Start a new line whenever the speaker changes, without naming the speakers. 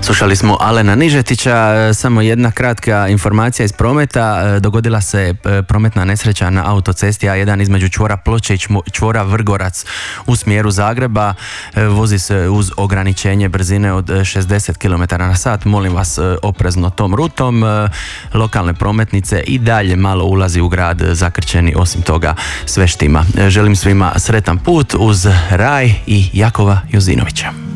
Slušali smo Alena Nižetića. Samo jedna kratka informacija iz prometa. Dogodila se prometna nesreća na autocesti A1 između čvora Ploče i čvora Vrgorac u smjeru Zagreba. Vozi se uz ograničenje brzine od 60 km/h. Molim vas oprezno tom rutom. Lokalne prometnice i dalje malo ulazi u grad zakrčeni, osim toga sve štima. Želim svima sretan put uz Raj i Jakova Jozinovića.